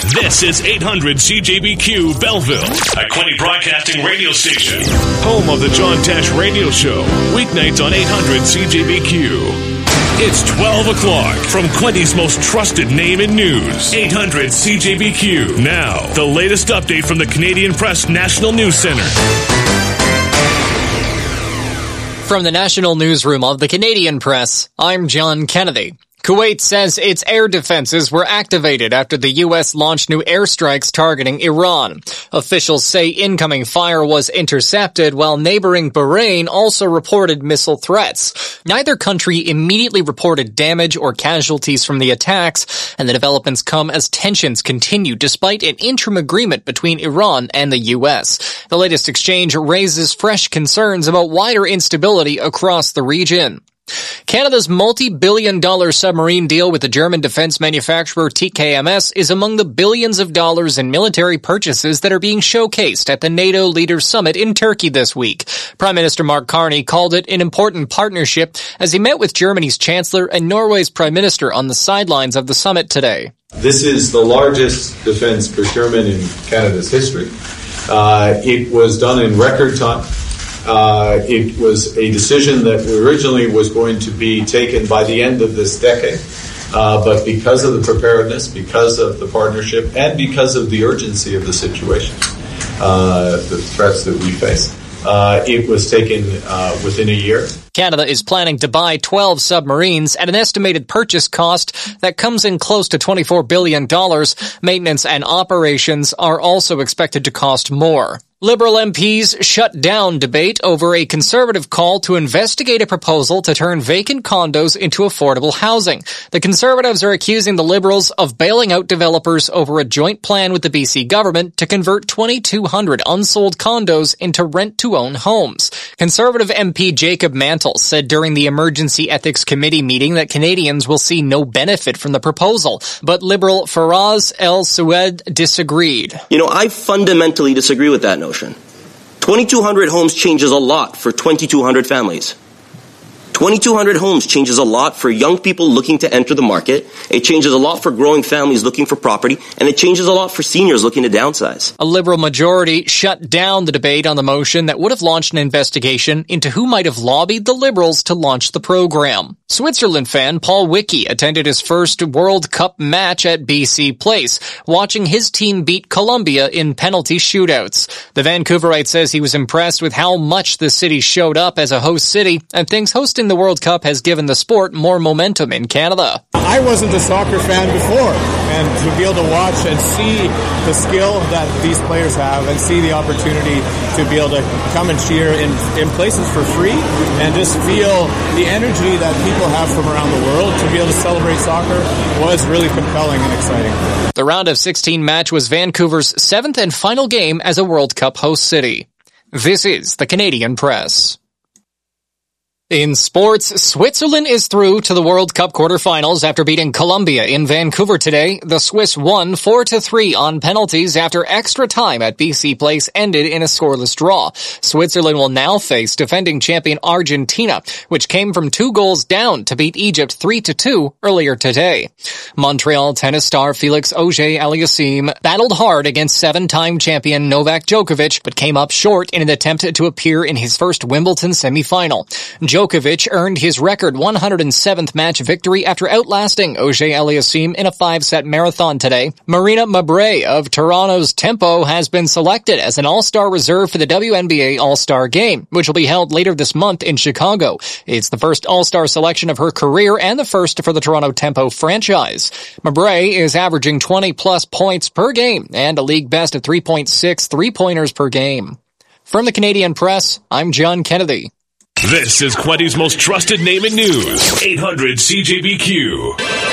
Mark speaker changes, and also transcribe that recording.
Speaker 1: This is 800 CJBQ Belleville, a Quinte Broadcasting radio station. Home of the John Tesh Radio Show. Weeknights on 800 CJBQ. It's 12 o'clock from Quinte's most trusted name in news. 800 CJBQ. Now, the latest update from the Canadian Press National News Center.
Speaker 2: From the National Newsroom of the Canadian Press, I'm John Kennedy. Kuwait says its air defenses were activated after the U.S. launched new airstrikes targeting Iran. Officials say incoming fire was intercepted, while neighboring Bahrain also reported missile threats. Neither country immediately reported damage or casualties from the attacks, and the developments come as tensions continue despite an interim agreement between Iran and the U.S. The latest exchange raises fresh concerns about wider instability across the region. Canada's multi-billion-dollar submarine deal with the German defense manufacturer TKMS is among the billions of dollars in military purchases that are being showcased at the NATO Leaders Summit in Turkey this week. Prime Minister Mark Carney called it an important partnership as he met with Germany's Chancellor and Norway's Prime Minister on the sidelines of the summit today.
Speaker 3: This is the largest defense procurement in Canada's history. It was done in record time. It was a decision that originally was going to be taken by the end of this decade. But because of the preparedness, because of the partnership, and because of the urgency of the situation, the threats that we face, it was taken within a year.
Speaker 2: Canada is planning to buy 12 submarines at an estimated purchase cost that comes in close to $24 billion. Maintenance and operations are also expected to cost more. Liberal MPs shut down debate over a Conservative call to investigate a proposal to turn vacant condos into affordable housing. The Conservatives are accusing the Liberals of bailing out developers over a joint plan with the BC government to convert 2,200 unsold condos into rent-to-own homes. Conservative MP Jacob Mantle said during the Emergency Ethics Committee meeting that Canadians will see no benefit from the proposal, but Liberal Faraz El-Sued disagreed.
Speaker 4: I fundamentally disagree with that notion. 2,200 homes changes a lot for 2,200 families. 2,200 homes changes a lot for young people looking to enter the market. It changes a lot for growing families looking for property, and it changes a lot for seniors looking to downsize.
Speaker 2: A Liberal majority shut down the debate on the motion that would have launched an investigation into who might have lobbied the Liberals to launch the program. Switzerland fan Paul Wicki attended his first World Cup match at BC Place, watching his team beat Colombia in penalty shootouts. The Vancouverite says he was impressed with how much the city showed up as a host city and thinks hosting the World Cup has given the sport more momentum in Canada.
Speaker 5: I wasn't a soccer fan before, and to be able to watch and see the skill that these players have and see the opportunity to be able to come and cheer in places for free and just feel the energy that people have from around the world to be able to celebrate soccer was really compelling and exciting.
Speaker 2: The round of 16 match was Vancouver's 7th and final game as a World Cup host city. This is the Canadian Press. In sports, Switzerland is through to the World Cup quarterfinals after beating Colombia in Vancouver today. The Swiss won 4-3 on penalties after extra time at BC Place ended in a scoreless draw. Switzerland will now face defending champion Argentina, which came from 2 goals down to beat Egypt 3-2 earlier today. Montreal tennis star Felix Auger-Aliassime battled hard against 7-time champion Novak Djokovic, but came up short in an attempt to appear in his first Wimbledon semifinal. Djokovic earned his record 107th match victory after outlasting Auger-Aliassime in a 5-set marathon today. Marina Mabrey of Toronto's Tempo has been selected as an all-star reserve for the WNBA All-Star Game, which will be held later this month in Chicago. It's the first all-star selection of her career and the first for the Toronto Tempo franchise. Mabrey is averaging 20-plus points per game and a league best of 3.6 three-pointers per game. From the Canadian Press, I'm John Kennedy.
Speaker 1: This is Quinte's most trusted name in news. 800 CJBQ.